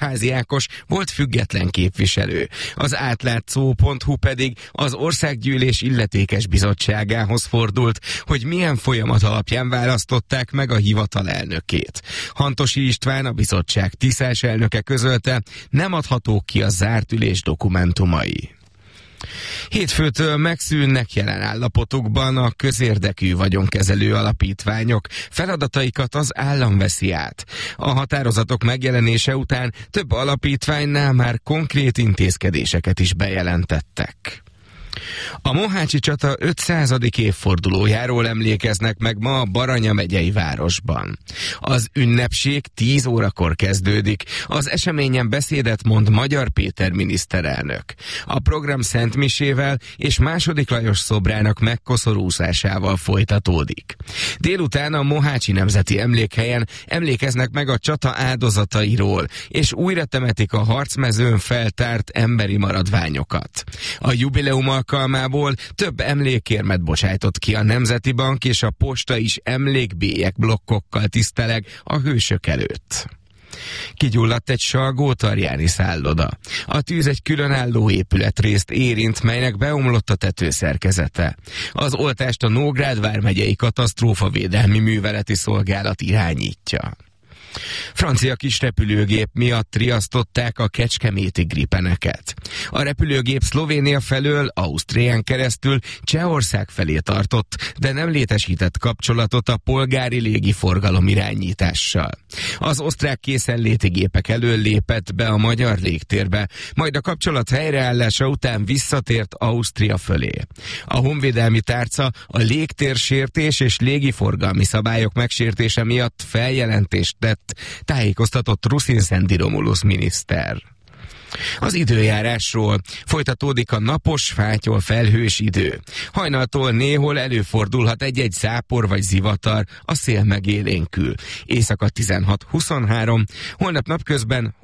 Esterházy Ákos volt független képviselő. Az átlátszó.hu pedig az Országgyűlés illetékes bizottságához fordult, hogy milyen folyamat alapján választották meg a hivatal elnökét. Hantosi István, a bizottság tisztás elnöke közölte, nem adhatók ki a zárt ülés dokumentumai. Hétfőtől megszűnnek jelen állapotukban a közérdekű vagyonkezelő alapítványok, feladataikat az állam veszi át. A határozatok megjelenése után több alapítványnál már konkrét intézkedéseket is bejelentettek. A mohácsi csata 500. évfordulójáról emlékeznek meg ma a Baranya megyei városban. Az ünnepség 10 órakor kezdődik. Az eseményen beszédet mond Magyar Péter miniszterelnök. A program szentmisével és II. Lajos szobrának megkoszorúzásával folytatódik. Délután a Mohácsi Nemzeti Emlékhelyen emlékeznek meg a csata áldozatairól, és újra temetik a harcmezőn feltárt emberi maradványokat. A jubileum alkalmából több emlékérmet bocsájtott ki a Nemzeti Bank, és a posta is emlékbélyek blokkokkal tiszteleg a hősök előtt. Kigyulladt egy Salgótarjáni szálloda. A tűz egy különálló épületrészt érint, melynek beomlott a tetőszerkezete. Az oltást a Nógrád vármegyei katasztrófavédelmi műveleti szolgálat irányítja. Francia kis repülőgép miatt riasztották a kecskeméti gripeneket. A repülőgép Szlovénia felől Ausztrián keresztül Csehország felé tartott, de nem létesített kapcsolatot a polgári légiforgalom irányítással. Az osztrák készenléti gépek elől lépett be a magyar légtérbe, majd a kapcsolat helyreállása után visszatért Ausztria fölé. A honvédelmi tárca a légtérsértés és légiforgalmi szabályok megsértése miatt feljelentést tett, tájékoztatott Ruszinszendi Romulus miniszter. Az időjárásról: folytatódik a napos, fátyol felhős idő. Hajnaltól néhol előfordulhat egy-egy zápor vagy zivatar, a szél megélénkül. Éjszaka 16-23, holnap napközben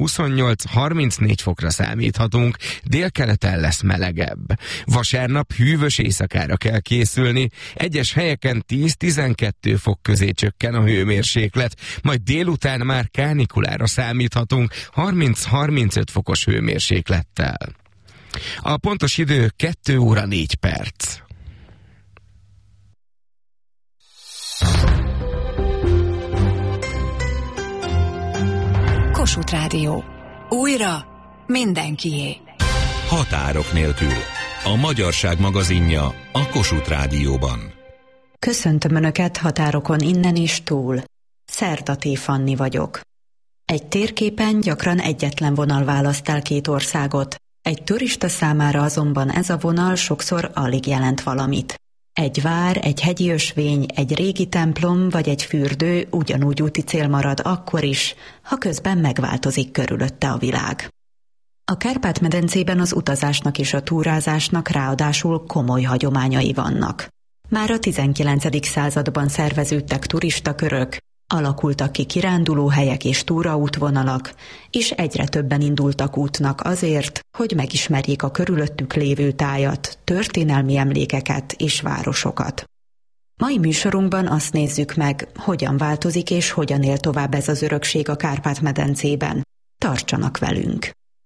28-34 fokra számíthatunk, délkeleten lesz melegebb. Vasárnap hűvös éjszakára kell készülni, egyes helyeken 10-12 fok közé csökken a hőmérséklet, majd délután már kánikulára számíthatunk 30-35 fokos hőmérséklettel. A pontos idő 2 óra 4 perc. Kossuth Rádió. Újra mindenkié. Határok nélkül. A magyarság magazinja a Kossuth Rádióban. Köszöntöm Önöket határokon innen és túl. Szerdaté Fanni vagyok. Egy térképen gyakran egyetlen vonal választ el két országot. Egy turista számára azonban ez a vonal sokszor alig jelent valamit. Egy vár, egy hegyi ösvény, egy régi templom vagy egy fürdő ugyanúgy úti cél marad akkor is, ha közben megváltozik körülötte a világ. A Kárpát-medencében az utazásnak és a túrázásnak ráadásul komoly hagyományai vannak. Már a 19. században szerveződtek turistakörök, alakultak ki kirándulóhelyek és túraútvonalak, és egyre többen indultak útnak azért, hogy megismerjék a körülöttük lévő tájat, történelmi emlékeket és városokat. Mai műsorunkban azt nézzük meg, hogyan változik és hogyan él tovább ez az örökség a Kárpát-medencében. Tartsanak velünk!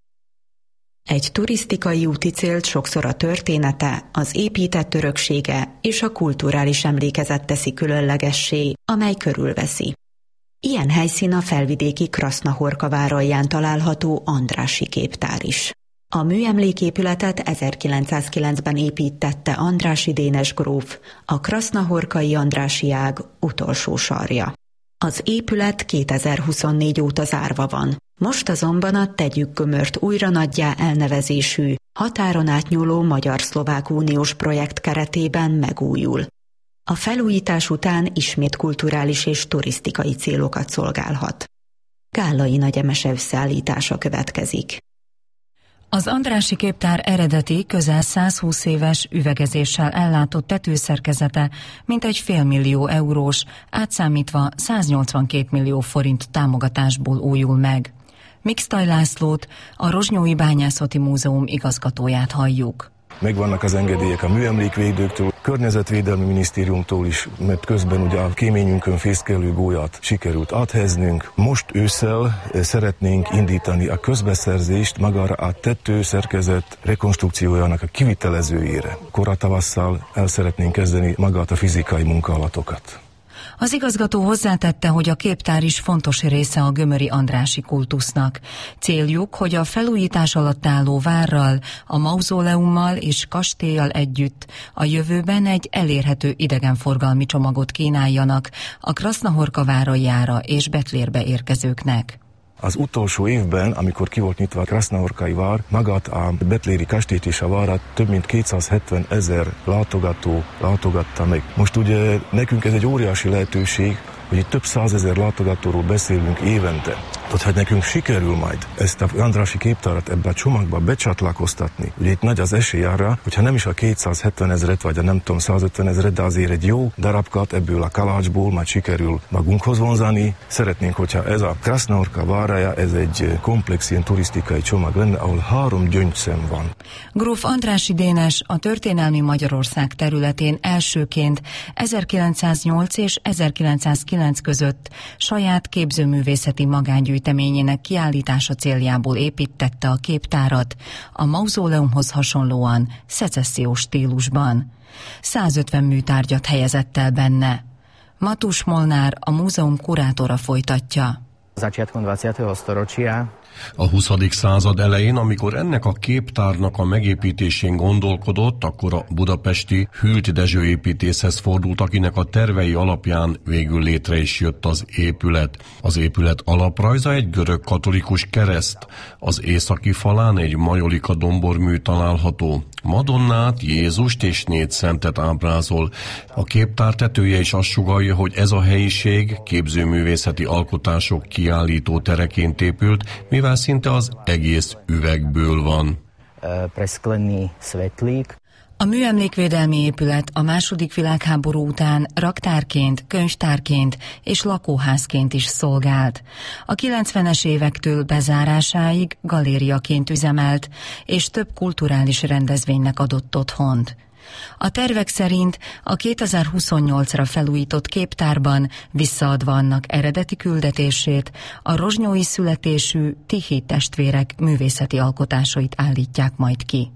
Egy turisztikai úti célt sokszor a története, az épített öröksége és a kulturális emlékezet teszi különlegessé, amely körülveszi. Ilyen helyszín a felvidéki Krasznahorka váralján található Andrássy képtár is. A műemléképületet 1909-ben építtette Andrássy Dénes gróf, a krasznahorkai Andrássy ág utolsó sarja. Az épület 2024 óta zárva van. Most azonban a Tegyük Gömört újra nagyjá elnevezésű, határon átnyúló magyar-szlovák uniós projekt keretében megújul. A felújítás után ismét kulturális és turisztikai célokat szolgálhat. Gállai Nagy Emese összeállítása következik. Az Andrássy képtár eredeti, közel 120 éves üvegezéssel ellátott tetőszerkezete mintegy $500 millió, átszámítva 182 millió forint támogatásból újul meg. Mixtaj Lászlót, a Rozsnyói Bányászati Múzeum igazgatóját halljuk. Megvannak az engedélyek a műemlékvédőktől, Környezetvédelmi Minisztériumtól is, mert közben ugye a kéményünkön fészkelő gólyát sikerült áthelyeznünk. Most ősszel szeretnénk indítani a közbeszerzést magára a tetőszerkezet rekonstrukciójának a kivitelezőjére. Kora tavasszal el szeretnénk kezdeni magát a fizikai munkálatokat. Az igazgató hozzátette, hogy a képtár is fontos része a gömöri andrássy kultusznak. Céljuk, hogy a felújítás alatt álló várral, a mauzóleummal és kastélyal együtt a jövőben egy elérhető idegenforgalmi csomagot kínáljanak a Krasznahorka váraljára és Betlérbe érkezőknek. Az utolsó évben, amikor ki volt nyitva a Krasznahorkai vár, magát a betléri kastélyt és a várat több mint 270 000 látogató látogatta meg. Most ugye nekünk ez egy óriási lehetőség, hogy itt több 100 000 látogatóról beszélünk évente. Tehát, hogy nekünk sikerül majd ezt a andrássy képtárat ebbe a csomagba becsatlakoztatni, ugye itt nagy az esély arra, hogyha nem is a 270 000 vagy a nem tudom 150 000, de azért egy jó darabkat ebből a kalácsból majd sikerül magunkhoz vonzani. Szeretnénk, hogyha ez a Krasznahorka várája, ez egy komplex ilyen turisztikai csomag lenne, ahol 3 gyöngyszem van. Gróf Andrássy Dénes a történelmi Magyarország területén elsőként 1908 és 1909 között saját képzőművészeti magángyűjteményének kiállítása céljából építette a képtárat, a mauzóleumhoz hasonlóan szecessziós stílusban. 150 műtárgyat helyezett el benne. Matus Molnár, a múzeum kurátora folytatja. A 20. század elején, amikor ennek a képtárnak a megépítésén gondolkodott, akkor a budapesti Hült Dezső építészhez fordult, akinek a tervei alapján végül létre is jött az épület. Az épület alaprajza egy görög katolikus kereszt. Az északi falán egy majolika dombormű található. Madonnát, Jézust és 4 szentet ábrázol. A képtár tetője is azt sugallja, hogy ez a helyiség képzőművészeti alkotások kiállító tereként épült, mivel szinte az egész üvegből van. A műemlékvédelmi épület a II. Világháború után raktárként, könyvtárként és lakóházként is szolgált. A 90-es évektől bezárásáig galériaként üzemelt, és több kulturális rendezvénynek adott otthont. A tervek szerint a 2028-ra felújított képtárban, visszaadva annak eredeti küldetését, a rozsnyói születésű Tichy testvérek művészeti alkotásait állítják majd ki.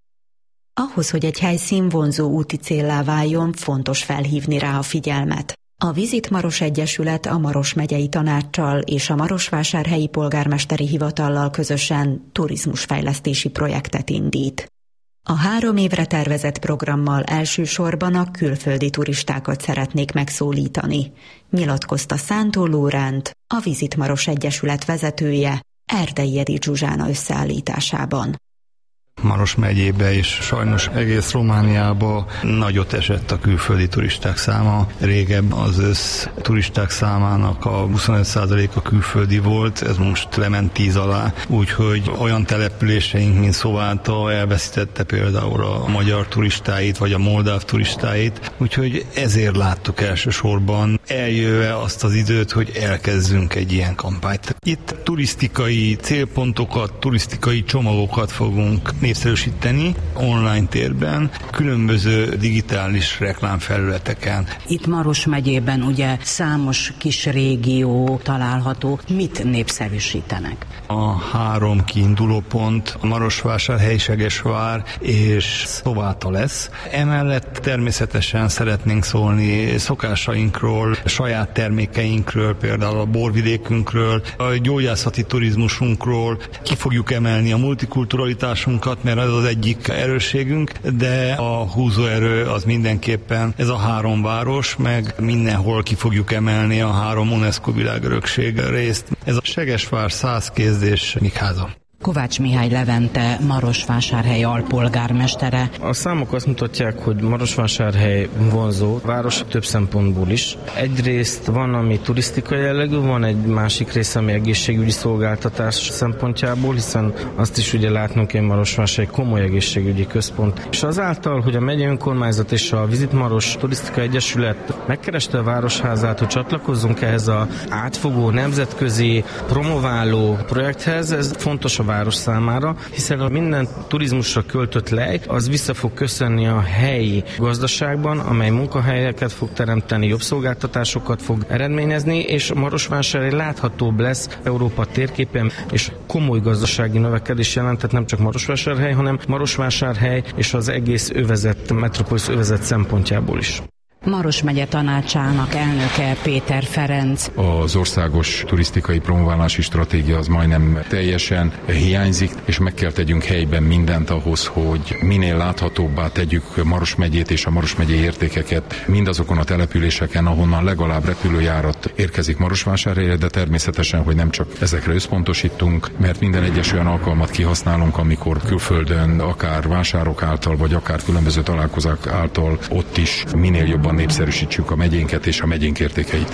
Ahhoz, hogy egy helyszín vonzó úti céllá váljon, fontos felhívni rá a figyelmet. A Visit Maros Egyesület a Maros megyei tanáccsal és a Marosvásárhelyi polgármesteri hivatallal közösen turizmusfejlesztési projektet indít. A 3 évre tervezett programmal elsősorban a külföldi turistákat szeretnék megszólítani, nyilatkozta Szántó Lóránt, a Visit Maros Egyesület vezetője Erdei Edith Zsuzsána összeállításában. Maros megyébe és sajnos egész Romániába nagyot esett a külföldi turisták száma. Régebb az össz turisták számának a 25%-a külföldi volt, ez most lement 10 alá, úgyhogy olyan településeink, mint Szováta elveszítette például a magyar turistáit, vagy a moldáv turistáit, úgyhogy ezért láttuk elsősorban eljöve azt az időt, hogy elkezdünk egy ilyen kampányt. Itt turisztikai célpontokat, turisztikai csomagokat fogunk népszerűsíteni online térben, különböző digitális reklámfelületeken. Itt Maros megyében ugye számos kis régió található. Mit népszerűsítenek? A 3 kiindulópont a Marosvásárhely, Segesvár és Szováta lesz. Emellett természetesen szeretnénk szólni szokásainkról, saját termékeinkről, például a borvidékünkről, a gyógyászati turizmusunkról. Ki fogjuk emelni a multikulturalitásunkat, mert ez az egyik erősségünk, de a húzóerő az mindenképpen ez a 3 város, meg mindenhol ki fogjuk emelni a 3 UNESCO világörökség részt. Ez a Segesvár, Szászkézd és Mikháza. Kovács Mihály Levente, Marosvásárhely alpolgármestere. A számok azt mutatják, hogy Marosvásárhely vonzó város több szempontból is. Egyrészt van, ami turisztikai jellegű, van egy másik része, ami egészségügyi szolgáltatás szempontjából, hiszen azt is ugye látnunk kell, Marosvásárhely komoly egészségügyi központ. És azáltal, hogy a megyei önkormányzat és a Visit Maros Turisztikai Egyesület megkereste a városházát, hogy csatlakozzunk ehhez az átfogó nemzetközi promováló projekthez, ez fontos a város számára, hiszen a minden turizmusra költött lej, az vissza fog köszönni a helyi gazdaságban, amely munkahelyeket fog teremteni, jobb szolgáltatásokat fog eredményezni, és Marosvásárhely láthatóbb lesz Európa térképen, és komoly gazdasági növekedés jelentett nem csak Marosvásárhely, hanem Marosvásárhely és az egész övezet, metropolisz övezet szempontjából is. Maros megye tanácsának elnöke Péter Ferenc. Az országos turisztikai promoválási stratégia az majdnem teljesen hiányzik, és meg kell tegyünk helyben mindent ahhoz, hogy minél láthatóbbá tegyük Maros megyét és a Maros megyei értékeket mindazokon a településeken, ahonnan legalább repülőjárat érkezik Marosvásárhelyre, de természetesen, hogy nem csak ezekre összpontosítunk, mert minden egyes olyan alkalmat kihasználunk, amikor külföldön, akár vásárok által, vagy akár különböző találkozók által ott is minél jobban népszerűsítsük a megyénket és a megyénk értékeit.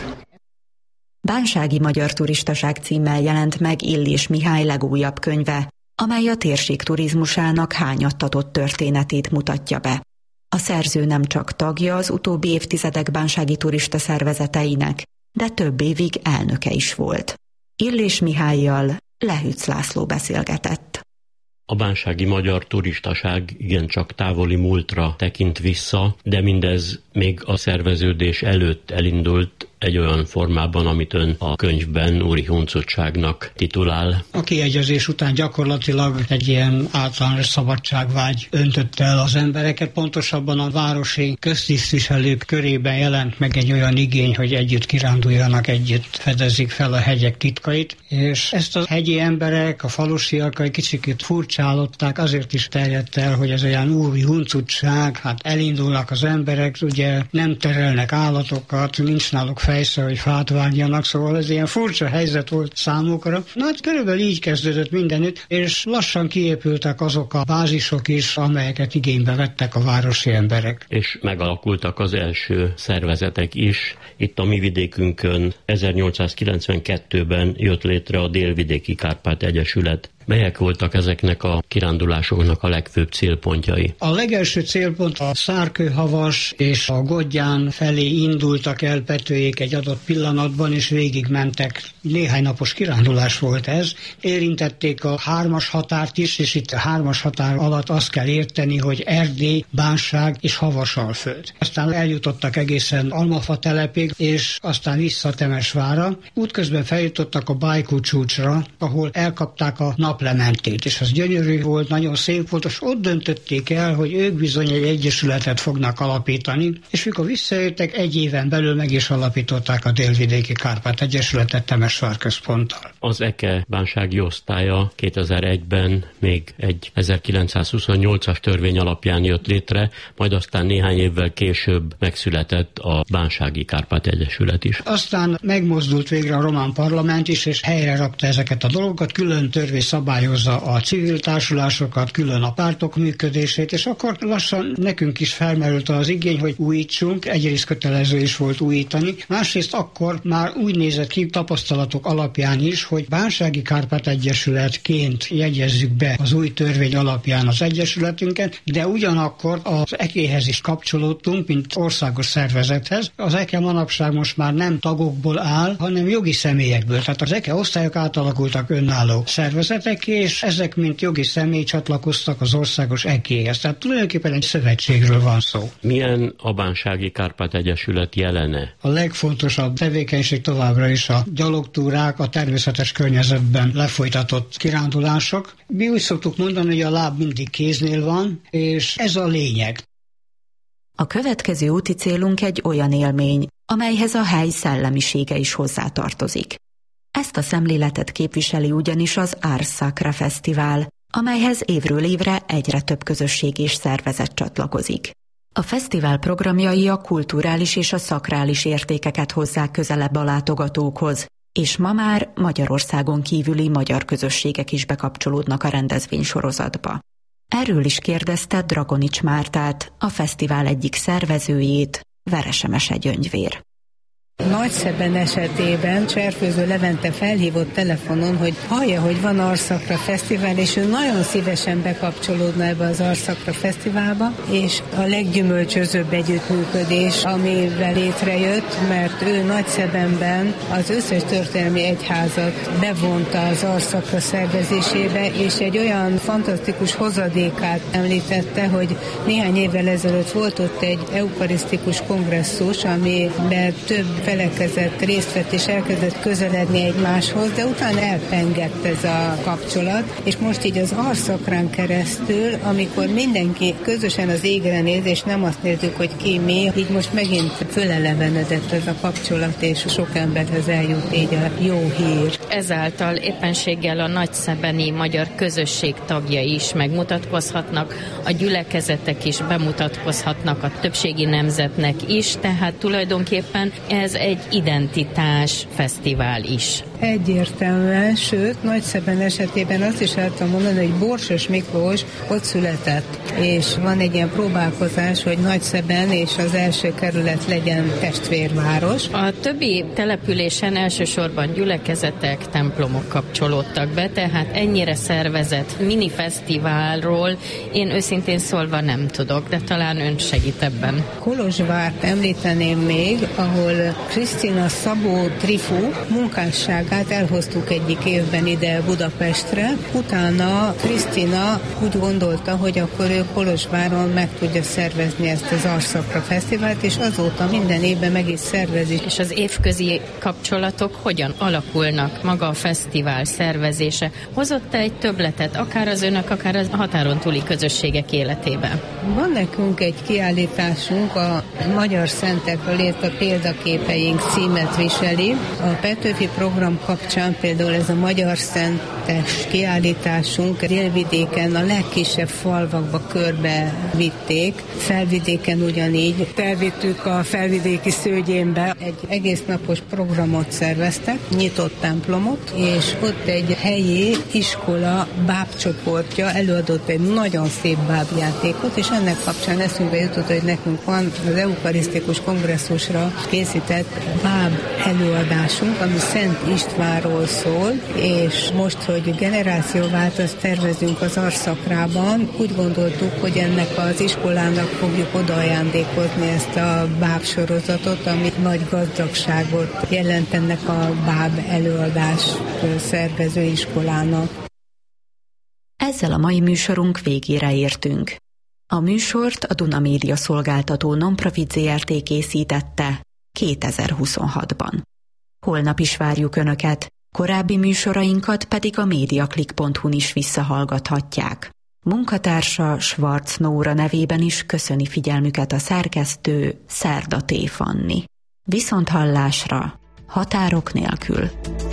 Bánsági magyar turistaság címmel jelent meg Illés Mihály legújabb könyve, amely a térség turizmusának hányattatott történetét mutatja be. A szerző nem csak tagja az utóbbi évtizedek bánsági turista szervezeteinek, de több évig elnöke is volt. Illés Mihállyal Lehűc László beszélgetett. A bánsági magyar turistaság igencsak távoli múltra tekint vissza, de mindez még a szerveződés előtt elindult egy olyan formában, amit ön a könyvben úri huncutságnak titulál. A kiegyezés után gyakorlatilag egy ilyen általános szabadságvágy öntötte el az embereket, pontosabban a városi köztisztviselők körében jelent meg egy olyan igény, hogy együtt kiránduljanak, együtt fedezik fel a hegyek titkait, és ezt a hegyi emberek, a falusiak egy kicsit furcsálották, azért is terjedt el, hogy ez olyan úri huncutság, hát elindulnak az emberek, ugye nem terelnek állatokat, nincs náluk fejsze, hogy fát vágjanak, szóval ez ilyen furcsa helyzet volt számukra. Na hát körülbelül így kezdődött mindenütt, és lassan kiépültek azok a bázisok is, amelyeket igénybe vettek a városi emberek. És megalakultak az első szervezetek is. Itt a mi vidékünkön 1892-ben jött létre a Délvidéki Kárpát Egyesület. Melyek voltak ezeknek a kirándulásoknak a legfőbb célpontjai? A legelső célpont a Szárkőhavas és a Godján felé indultak el Petőék egy adott pillanatban, és végigmentek. Néhány napos kirándulás volt ez. Érintették a 3-as határt is, és itt a 3-as határ alatt azt kell érteni, hogy Erdély, Bánság és Havasalföld. Aztán eljutottak egészen Almafa telepig, és aztán vissza Temesvárra. Útközben feljutottak a Bajkú csúcsra, ahol elkapták a naplementét, és az gyönyörű volt, nagyon szép volt, és ott döntötték el, hogy ők bizony egy egyesületet fognak alapítani, és mikor visszajöttek, egy éven belül meg is alapították a Délvidéki Kárpát Egyesületet Temesvár központtal. Az EKE bánsági osztálya 2001-ben még egy 1928-as törvény alapján jött létre, majd aztán néhány évvel később megszületett a Bánsági Kárpát Egyesület is. Aztán megmozdult végre a román parlament is, és helyre rakta ezeket a dolgokat, külön törvény szabályozza a civil társulásokat, külön a pártok működését, és akkor lassan nekünk is felmerült az igény, hogy újítsunk, egyrészt kötelező is volt újítani, másrészt akkor már úgy nézett ki tapasztalatok alapján is, hogy Bánsági Kárpát Egyesületként jegyezzük be az új törvény alapján az egyesületünket, de ugyanakkor az EKE-hez is kapcsolódtunk, mint országos szervezethez. Az EKE manapság most már nem tagokból áll, hanem jogi személyekből. Tehát az EKE osztályok átalakultak önálló szervezetek, és ezek, mint jogi személy csatlakoztak az országos EKE-hez. Tehát tulajdonképpen egy szövetségről van szó. Milyen a Bánsági Kárpát Egyesület jelene? A legfontosabb tevékenység továbbra is a gyalogtúrák, a természetes környezetben lefolytatott kirándulások. Mi úgy szoktuk mondani, hogy a láb mindig kéznél van, és ez a lényeg. A következő úti célunk egy olyan élmény, amelyhez a hely szellemisége is hozzátartozik. Ezt a szemléletet képviseli ugyanis az Ars Sacra Fesztivál, amelyhez évről évre egyre több közösség és szervezet csatlakozik. A fesztivál programjai a kulturális és a szakrális értékeket hozzák közelebb a látogatókhoz, és ma már Magyarországon kívüli magyar közösségek is bekapcsolódnak a rendezvénysorozatba. Erről is kérdezte Dragonics Mártát, a fesztivál egyik szervezőjét, Veresemese Gyöngyvér. Nagyszeben esetében Cserfőző Levente felhívott telefonon, hogy hallja, hogy van Arszakra Fesztivál, és ő nagyon szívesen bekapcsolódna ebbe az Arszakra Fesztiválba, és a leggyümölcsözőbb együttműködés, amivel létrejött, mert ő Nagyszebenben az összes történelmi egyházat bevonta az Arszakra szervezésébe, és egy olyan fantasztikus hozadékát említette, hogy néhány évvel ezelőtt volt ott egy eukarisztikus kongresszus, amiben több felekezett, részt vett és elkezdett közeledni egymáshoz, de utána elpengett ez a kapcsolat, és most így az Arszakrán keresztül, amikor mindenki közösen az égre néz, és nem azt nézzük, hogy ki mi, így most megint fölelevenedett ez a kapcsolat, és sok emberhez eljut így a jó hír. Ezáltal éppenséggel a nagyszebeni magyar közösség tagjai is megmutatkozhatnak, a gyülekezetek is bemutatkozhatnak a többségi nemzetnek is, tehát tulajdonképpen ez egy identitás fesztivál is. Egyértelműen, sőt, Nagyszeben esetében azt is el tudom mondani, hogy Borsos Miklós ott született, és van egy ilyen próbálkozás, hogy Nagyszeben és az első kerület legyen testvérváros. A többi településen elsősorban gyülekezetek, templomok kapcsolódtak be, tehát ennyire szervezett minifesztiválról én őszintén szólva nem tudok, de talán ön segít ebben. Kolozsvárt említeném még, ahol Krisztina Szabó Trifú munkásságát elhoztuk egyik évben ide Budapestre. Utána Krisztina úgy gondolta, hogy akkor ő Kolozsváron meg tudja szervezni ezt az Arszakra Fesztivált, és azóta minden évben meg is szervezi. És az évközi kapcsolatok hogyan alakulnak, maga a fesztivál szervezése? Hozott-e egy többletet, akár az önök, akár a határon túli közösségek életében? Van nekünk egy kiállításunk, a Magyar Szentekről, illetve példaképeink címet viseli. A Petőfi program kapcsán például ez a Magyar Szentes kiállításunk Délvidéken a legkisebb falvakba körbe vitték. Felvidéken ugyanígy. Felvittük a felvidéki Szőgyénbe. Egy egész napos programot szerveztek, nyitott templomot, és ott egy helyi iskola bábcsoportja előadott egy nagyon szép bábjátékot, és ennek kapcsán eszünkbe jutott, hogy nekünk van az eukarisztikus kongresszusra készített báb előadásunk, ami Szent Istvánról szól, és most, hogy generációváltást tervezünk az Arszakrában, úgy gondoltuk, hogy ennek az iskolának fogjuk odaajándékozni ezt a bábsorozatot, ami nagy gazdagságot jelent ennek a báb előadás szervező iskolának. Ezzel a mai műsorunk végére értünk. A műsort a Duna Média szolgáltató Nonprofit Zrt. Készítette 2026-ban. Holnap is várjuk Önöket, korábbi műsorainkat pedig a mediaclick.hu-n is visszahallgathatják. Munkatársa Schwarz Nóra nevében is köszöni figyelmüket a szerkesztő Szerdaté Fanni. Viszonthallásra, határok nélkül.